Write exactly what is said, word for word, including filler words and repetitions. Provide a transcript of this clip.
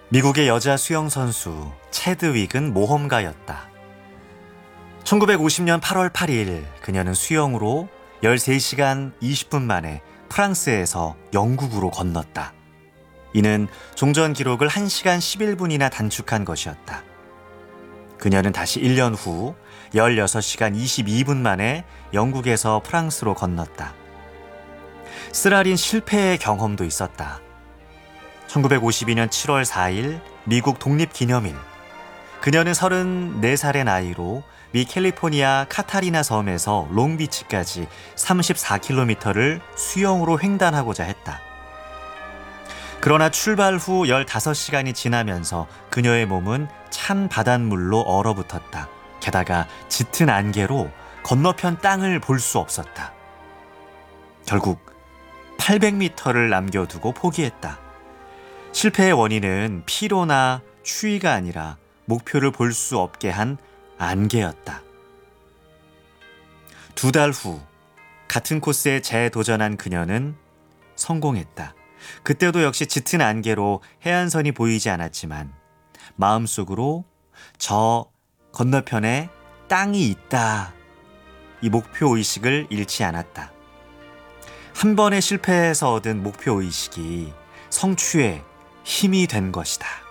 미국의 여자 수영 선수 체드윅은 모험가였다. 천구백오십 년 팔월 팔일 그녀는 수영으로 열세 시간 이십 분 만에 프랑스에서 영국으로 건넜다. 이는 종전 기록을 한 시간 십일 분이나 단축한 것이었다. 그녀는 다시 일 년 후 열여섯 시간 이십이 분 만에 영국에서 프랑스로 건넜다. 쓰라린 실패의 경험도 있었다. 천구백오십이 년 칠월 사일 미국 독립기념일, 그녀는 서른네 살의 나이로 미 캘리포니아 카타리나 섬에서 롱비치까지 삼십사 킬로미터를 수영으로 횡단하고자 했다. 그러나 출발 후 열다섯 시간이 지나면서 그녀의 몸은 찬 바닷물로 얼어붙었다. 게다가 짙은 안개로 건너편 땅을 볼 수 없었다. 결국 팔백 미터를 남겨두고 포기했다. 실패의 원인은 피로나 추위가 아니라 목표를 볼 수 없게 한 안개였다. 두 달 후 같은 코스에 재도전한 그녀는 성공했다. 그때도 역시 짙은 안개로 해안선이 보이지 않았지만 마음속으로 저 건너편에 땅이 있다, 이 목표의식을 잃지 않았다. 한 번의 실패에서 얻은 목표의식이 성취의 힘이 된 것이다.